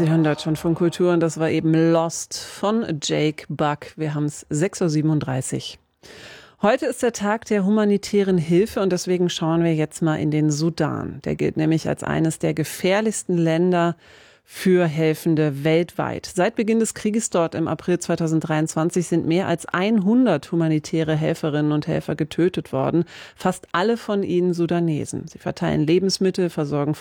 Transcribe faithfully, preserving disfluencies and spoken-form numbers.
Sie hören Deutschlandfunk Kultur und das war eben Lost von Jake Buck. Wir haben es sechs Uhr siebenunddreißig. Heute ist der Tag der humanitären Hilfe und deswegen schauen wir jetzt mal in den Sudan. Der gilt nämlich als eines der gefährlichsten Länder für Helfende weltweit. Seit Beginn des Krieges dort im April zweitausenddreiundzwanzig sind mehr als hundert humanitäre Helferinnen und Helfer getötet worden. Fast alle von ihnen Sudanesen. Sie verteilen Lebensmittel, versorgen